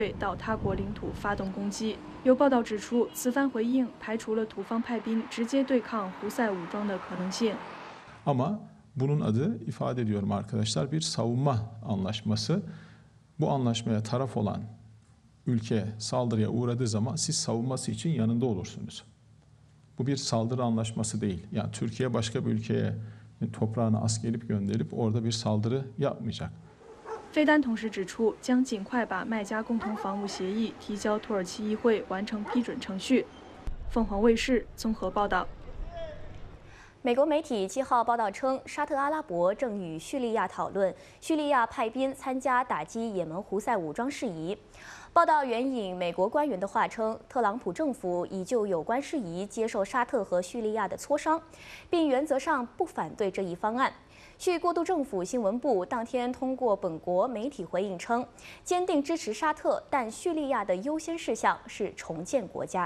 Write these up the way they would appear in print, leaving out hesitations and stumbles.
到他国领土发动攻击。有报道指出，此番回应排除了土方派兵直接对抗胡塞武装的可能性。 Ama bunun adı ifade ediyorum arkadaşlar bir savunma anlaşması. Bu anlaşmaya taraf olan ülke saldırıya uğradığı zaman siz savunması için yanında olursunuz. Bu bir saldırı anlaşması değil. Yani Türkiye başka bir ülkeye toprağına askerip gönderip orada bir saldırı yapmayacak. 费丹同时指出，将尽快把麦加共同防务协议提交土耳其议会完成批准程序。凤凰卫视综合报道。 美国媒体7号报道称，沙特阿拉伯正与叙利亚讨论叙利亚派兵参加打击也门胡塞武装事宜。报道援引美国官员的话称，特朗普政府已就有关事宜接受沙特和叙利亚的磋商，并原则上不反对这一方案。叙过渡政府新闻部当天通过本国媒体回应称，坚定支持沙特，但叙利亚的优先事项是重建国家。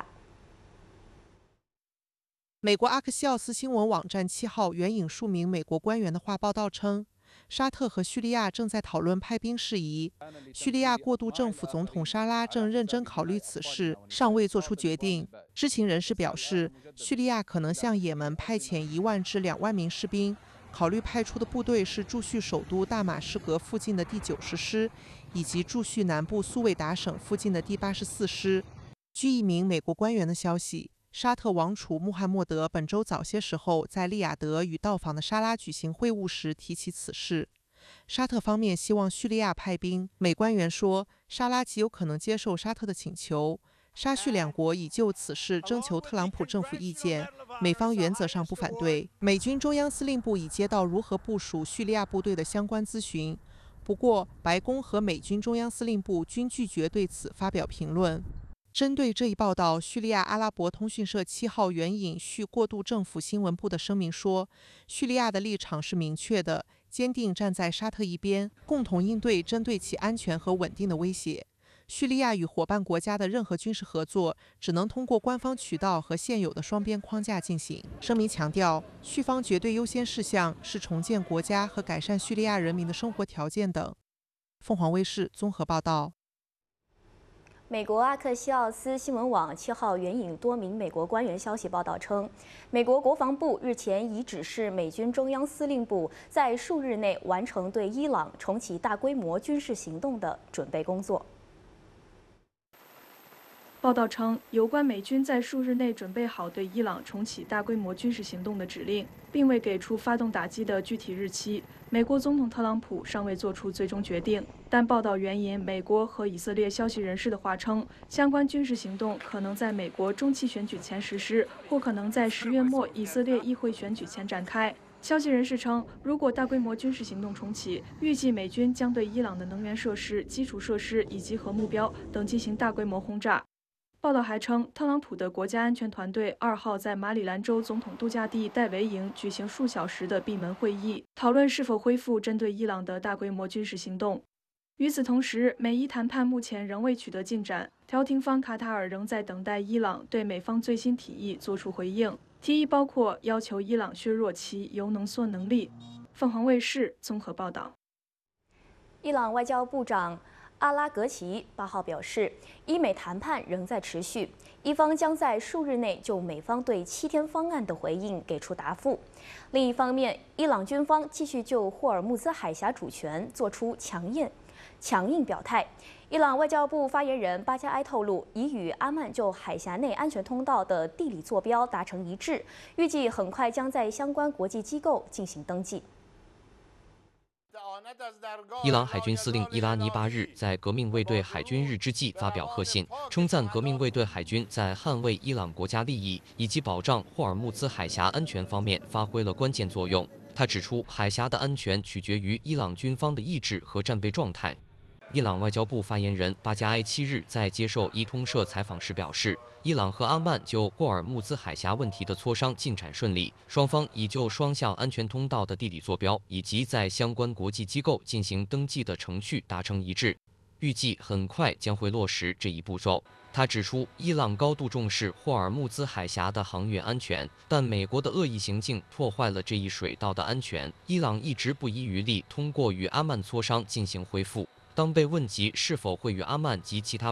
美国阿克西奥斯新闻网站7号援引数名美国官员的话报道称，沙特和叙利亚正在讨论派兵事宜，叙利亚过渡政府总统沙拉正认真考虑此事，尚未做出决定。知情人士表示，叙利亚可能向也门派遣1万至2万名士兵。考虑派出的部队是驻叙首都大马士革附近的第90师，以及驻叙南部苏韦达省附近的第84师。据一名美国官员的消息，沙特王储穆罕默德本周早些时候在利雅得与到访的沙拉举行会晤时提起此事。沙特方面希望叙利亚派兵，美官员说，沙拉极有可能接受沙特的请求。沙叙两国已就此事征求特朗普政府意见，美方原则上不反对。美军中央司令部已接到如何部署叙利亚部队的相关咨询，不过白宫和美军中央司令部均拒绝对此发表评论。针对这一报道，叙利亚阿拉伯通讯社7号援引叙过渡政府新闻部的声明说，叙利亚的立场是明确的，坚定站在沙特一边，共同应对针对其安全和稳定的威胁。叙利亚与伙伴国家的任何军事合作只能通过官方渠道和现有的双边框架进行。声明强调，叙方绝对优先事项是重建国家和改善叙利亚人民的生活条件等。凤凰卫视综合报道。 美国阿克西奥斯新闻网7号援引多名美国官员消息报道称，美国国防部日前已指示美军中央司令部在数日内完成对伊朗重启大规模军事行动的准备工作。 报道称，有关美军在数日内准备好对伊朗重启大规模军事行动的指令，并未给出发动打击的具体日期。美国总统特朗普尚未做出最终决定，但报道援引美国和以色列消息人士的话称，相关军事行动可能在美国中期选举前实施，或可能在10月末以色列议会选举前展开。消息人士称，如果大规模军事行动重启，预计美军将对伊朗的能源设施、基础设施以及核目标等进行大规模轰炸。报道还称，特朗普的国家安全团队2号在马里兰州总统度假地戴维营举行数小时的闭门会议，讨论是否恢复针对伊朗的大规模军事行动。与此同时，美伊谈判目前仍未取得进展，调停方卡塔尔仍在等待伊朗对美方最新提议作出回应，提议包括要求伊朗削弱其铀浓缩能力。凤凰卫视综合报道。 伊朗外交部长阿拉格齐8号表示，伊美谈判仍在持续，伊方将在数日内就美方对7天方案的回应给出答复。另一方面，伊朗军方继续就霍尔木兹海峡主权作出强硬表态。伊朗外交部发言人巴加埃透露，已与阿曼就海峡内安全通道的地理坐标达成一致，预计很快将在相关国际机构进行登记。 伊朗海军司令伊拉尼8日在革命卫队海军日之际发表贺信，称赞革命卫队海军在捍卫伊朗国家利益以及保障霍尔木兹海峡安全方面发挥了关键作用。他指出，海峡的安全取决于伊朗军方的意志和战备状态。伊朗外交部发言人巴加埃7日在接受伊通社采访时表示，伊朗和阿曼就霍尔木兹海峡问题的磋商进展顺利，双方已就双向安全通道的地理坐标以及在相关国际机构进行登记的程序达成一致，预计很快将会落实这一步骤。他指出，伊朗高度重视霍尔木兹海峡的航运安全，但美国的恶意行径破坏了这一水道的安全。伊朗一直不遗余力通过与阿曼磋商进行恢复。当被问及是否会与阿曼及其他